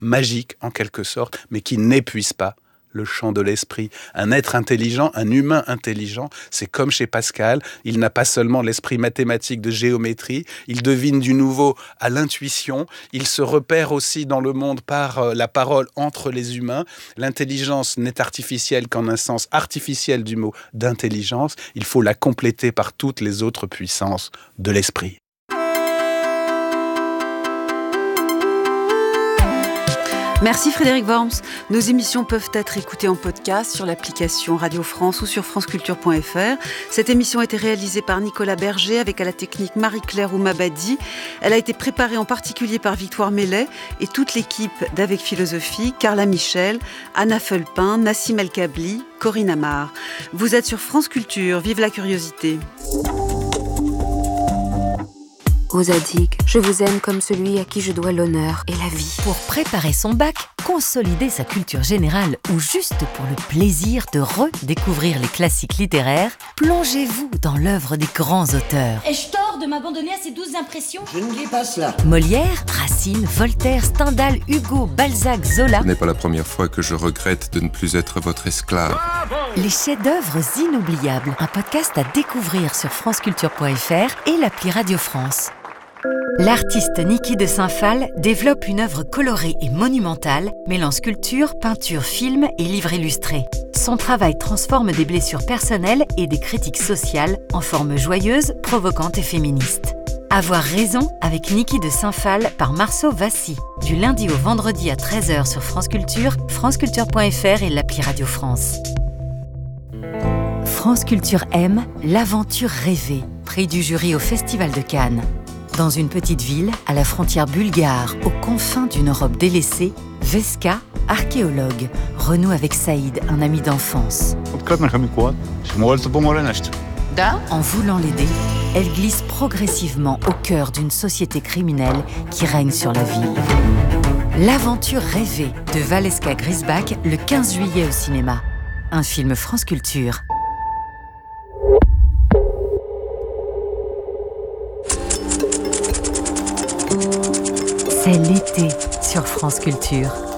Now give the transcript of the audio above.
magique en quelque sorte, mais qui n'épuise pas le champ de l'esprit. Un être intelligent, un humain intelligent, c'est comme chez Pascal, il n'a pas seulement l'esprit mathématique de géométrie, il devine du nouveau à l'intuition, il se repère aussi dans le monde par la parole entre les humains. L'intelligence n'est artificielle qu'en un sens artificiel du mot d'intelligence, il faut la compléter par toutes les autres puissances de l'esprit. Merci Frédéric Worms. Nos émissions peuvent être écoutées en podcast sur l'application Radio France ou sur franceculture.fr. Cette émission a été réalisée par Nicolas Berger avec à la technique Marie-Claire Oumabadi. Elle a été préparée en particulier par Victoire Mellet et toute l'équipe d'Avec Philosophie, Carla Michel, Anna Felpin, Nassim El Kabli, Corinne Amar. Vous êtes sur France Culture, vive la curiosité. Aux Zadig, je vous aime comme celui à qui je dois l'honneur et la vie. Pour préparer son bac, consolider sa culture générale ou juste pour le plaisir de redécouvrir les classiques littéraires, plongez-vous dans l'œuvre des grands auteurs. Ai-je tort de m'abandonner à ces douces impressions ? Je ne dis pas cela. Molière, Racine, Voltaire, Stendhal, Hugo, Balzac, Zola. Ce n'est pas la première fois que je regrette de ne plus être votre esclave. Les chefs-d'œuvre inoubliables. Un podcast à découvrir sur franceculture.fr et l'appli Radio France. L'artiste Niki de Saint-Phal développe une œuvre colorée et monumentale, mêlant sculpture, peinture, film et livre illustré. Son travail transforme des blessures personnelles et des critiques sociales en formes joyeuses, provocantes et féministes. Avoir raison avec Niki de Saint-Phal par Marceau Vassy. Du lundi au vendredi à 13h sur France Culture, franceculture.fr et l'appli Radio France. France Culture aime l'aventure rêvée, prix du jury au Festival de Cannes. Dans une petite ville, à la frontière bulgare, aux confins d'une Europe délaissée, Veska, archéologue, renoue avec Saïd, un ami d'enfance. En voulant l'aider, elle glisse progressivement au cœur d'une société criminelle qui règne sur la ville. L'aventure rêvée de Valeska Grisbach, le 15 juillet au cinéma. Un film France Culture. C'est l'été sur France Culture.